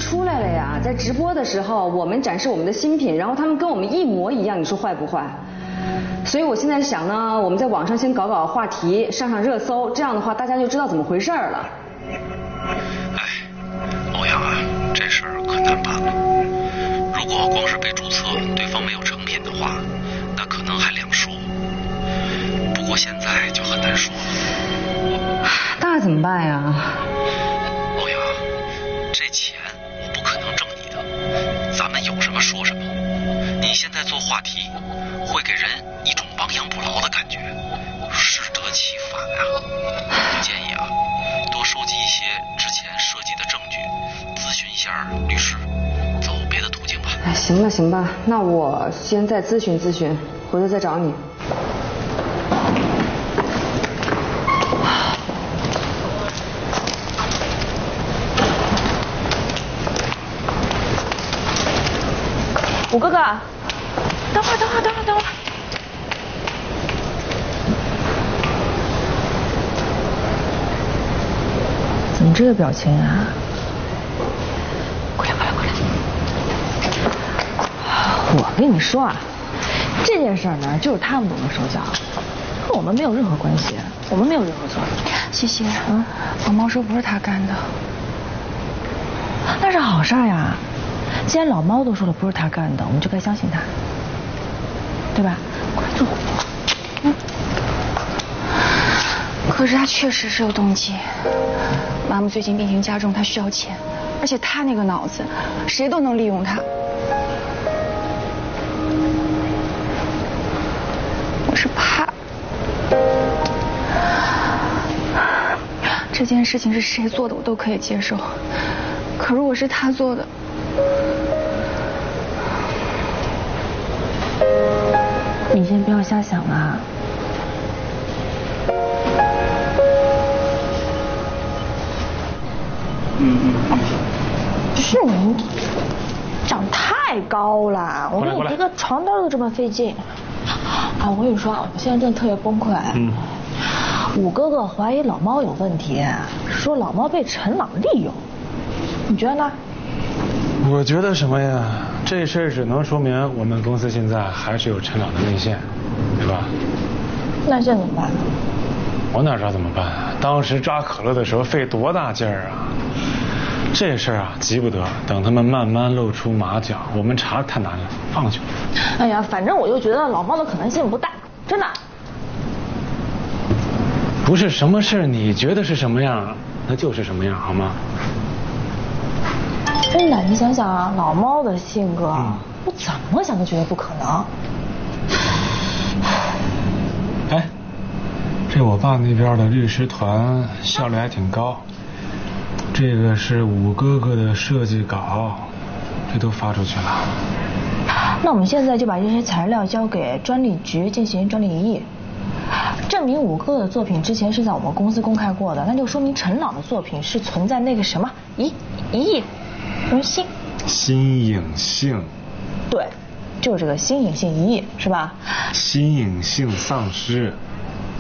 出来了呀，在直播的时候我们展示我们的新品，然后他们跟我们一模一样，你说坏不坏？所以我现在想呢，我们在网上先搞搞话题，上上热搜，这样的话大家就知道怎么回事了。 欧阳啊，这事儿可难办了。如果光是被注册，对方没有成品的话，那可能还两说。不过现在就很难说了。 那怎么办呀？ 欧阳，这钱我不可能挣你的，咱们有什么说什么。你现在做话题，会给人一种亡羊补牢的感觉，适得其反啊。我建议啊，多收集一些之前涉及的证据，咨询一下律师，走别的途径吧。 哎，行吧行吧，那我先再咨询咨询，回头再找你。 五哥哥，等会儿。怎么这个表情啊？过来。我跟你说啊，这件事呢，就是他们动的手脚，和我们没有任何关系，我们没有任何错。 西西，老猫说不是他干的， 那是好事呀。既然老猫都说了不是他干的，我们就该相信他，对吧？快坐。 可是他确实是有动机。妈妈最近病情加重，他需要钱，而且他那个脑子，谁都能利用他。我是怕这件事情是谁做的，我都可以接受。可如果是他做的， 你先不要瞎想啊。是你长太高了，我跟你这个床单都这么费劲。啊，我跟你说啊，我现在真的特别崩溃。五哥哥怀疑老猫有问题，说老猫被陈朗利用，你觉得呢？ 我觉得什么呀？这事儿只能说明我们公司现在还是有陈朗的内线，对吧？ 那现在怎么办？ 我哪知道怎么办啊？当时抓可乐的时候费多大劲儿啊！这事儿啊急不得，等他们慢慢露出马脚，我们查太难了，放了去。 哎呀，反正我就觉得老猫的可能性不大，真的。 不是什么事你觉得是什么样，那就是什么样，好吗？ 真的，你想想啊，老猫的性格，我怎么想都觉得不可能。 哎，这我爸那边的律师团效率还挺高，这个是五哥哥的设计稿，这都发出去了。 那我们现在就把这些材料交给专利局进行专利异议，证明五哥的作品之前是在我们公司公开过的，那就说明陈朗的作品是存在那个什么疑义。新隐性， 对，就是这个新隐性疑义，是吧？ 新隐性丧失，